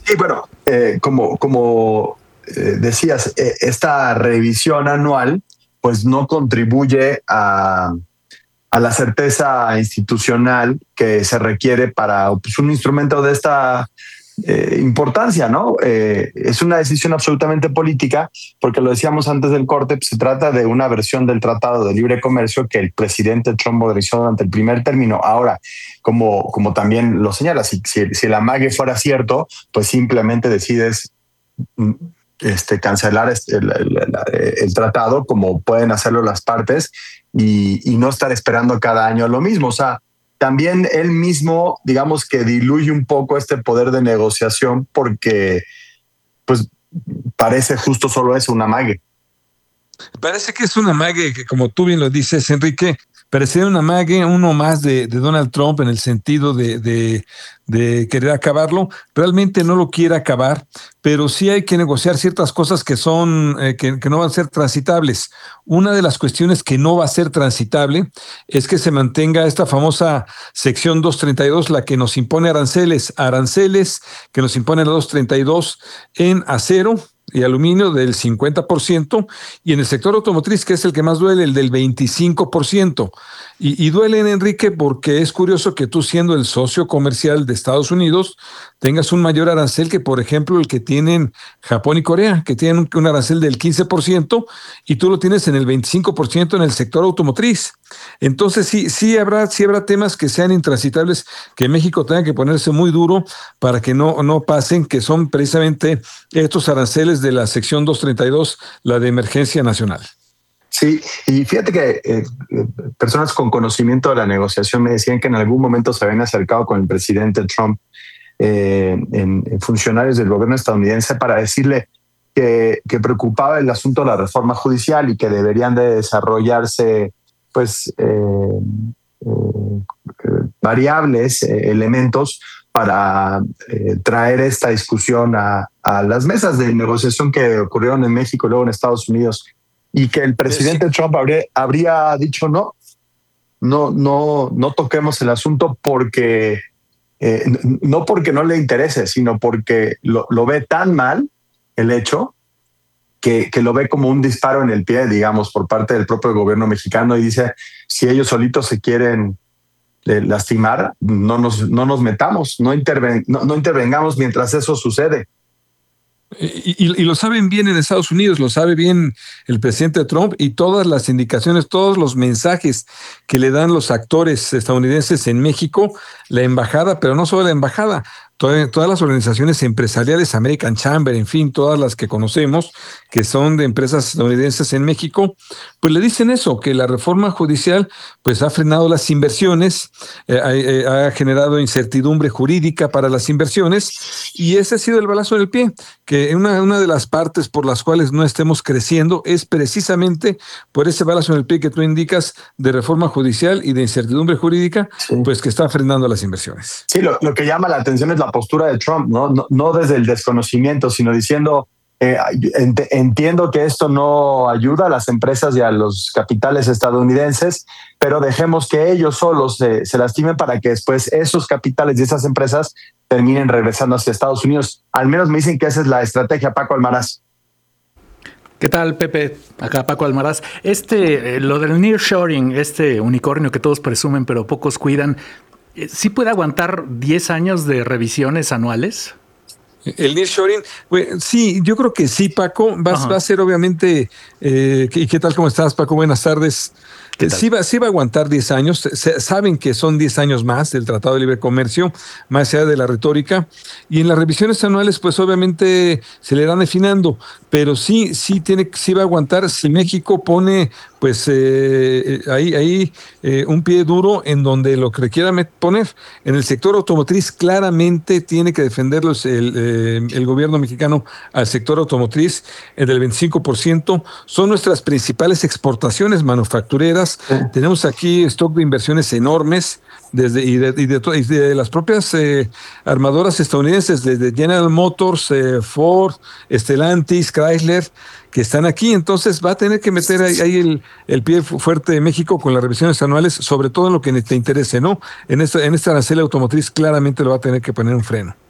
Y bueno, decías, esta revisión anual pues no contribuye a la certeza institucional que se requiere para pues, un instrumento de esta importancia, ¿no? Es una decisión absolutamente política, porque lo decíamos antes del corte, pues, se trata de una versión del Tratado de Libre Comercio que el presidente Trump modernizó durante el primer término. Ahora, como también lo señala, si el amague fuera cierto, pues simplemente decides cancelar el tratado, como pueden hacerlo las partes, y no estar esperando cada año lo mismo. O sea, también él mismo, digamos que diluye un poco este poder de negociación porque, pues, parece justo solo eso, un amague. Parece que es un amague que, como tú bien lo dices, Enrique, parece un amague, uno más de Donald Trump en el sentido de querer acabarlo. Realmente no lo quiere acabar, pero sí hay que negociar ciertas cosas que son que no van a ser transitables. Una de las cuestiones que no va a ser transitable es que se mantenga esta famosa sección 232, la que nos impone aranceles que nos impone la 232 en acero y aluminio del 50%, y en el sector automotriz, que es el que más duele, el del 25%. Y duelen, Enrique, porque es curioso que tú, siendo el socio comercial de Estados Unidos, tengas un mayor arancel que, por ejemplo, el que tienen Japón y Corea, que tienen un arancel del 15%, y tú lo tienes en el 25% en el sector automotriz. Entonces, sí habrá temas que sean intransitables, que México tenga que ponerse muy duro para que no pasen, que son precisamente estos aranceles de la sección 232, la de emergencia nacional. Sí, y fíjate que personas con conocimiento de la negociación me decían que en algún momento se habían acercado con el presidente Trump en funcionarios del gobierno estadounidense para decirle que preocupaba el asunto de la reforma judicial y que deberían de desarrollarse pues variables, elementos para traer esta discusión a las mesas de negociación que ocurrieron en México y luego en Estados Unidos, y que el presidente Trump habría dicho no toquemos el asunto porque no porque no le interese, sino porque lo ve tan mal el hecho que lo ve como un disparo en el pie, digamos, por parte del propio gobierno mexicano, y dice, si ellos solitos se quieren lastimar, no nos metamos, no intervengamos mientras eso sucede. Y lo saben bien en Estados Unidos, lo sabe bien el presidente Trump, y todas las indicaciones, todos los mensajes que le dan los actores estadounidenses en México, la embajada, pero no solo la embajada, todas las organizaciones empresariales, American Chamber, en fin, todas las que conocemos, que son de empresas estadounidenses en México, pues le dicen eso, que la reforma judicial pues ha frenado las inversiones, ha generado incertidumbre jurídica para las inversiones, y ese ha sido el balazo en el pie, que una de las partes por las cuales no estemos creciendo es precisamente por ese balazo en el pie que tú indicas, de reforma judicial y de incertidumbre jurídica, sí, pues que está frenando las inversiones. Sí, lo que llama la atención es la postura de Trump, no desde el desconocimiento, sino diciendo, entiendo que esto no ayuda a las empresas y a los capitales estadounidenses, pero dejemos que ellos solos se lastimen para que después esos capitales y esas empresas terminen regresando hacia Estados Unidos. Al menos me dicen que esa es la estrategia, Paco Almaraz. ¿Qué tal, Pepe? Acá Paco Almaraz. Lo del nearshoring, este unicornio que todos presumen pero pocos cuidan, ¿sí puede aguantar 10 años de revisiones anuales? El nearshoring, sí, yo creo que sí, Paco. Va a ser obviamente. ¿Qué tal? ¿Cómo estás, Paco? Buenas tardes. Sí va a aguantar 10 años. Saben que son 10 años más del Tratado de Libre Comercio, más allá de la retórica. Y en las revisiones anuales, pues obviamente se le irán afinando. Pero sí va a aguantar si México pone pues ahí un pie duro en donde lo que le quiera poner. En el sector automotriz claramente tiene que defenderlo el gobierno mexicano al sector automotriz, del 25%. Son nuestras principales exportaciones manufactureras. Tenemos aquí stock de inversiones enormes de las propias armadoras estadounidenses, desde General Motors, Ford, Stellantis, Chrysler, que están aquí. Entonces va a tener que meter ahí el pie fuerte de México con las revisiones anuales, sobre todo en lo que te interese, ¿no? En esta arancel automotriz claramente lo va a tener que poner un freno.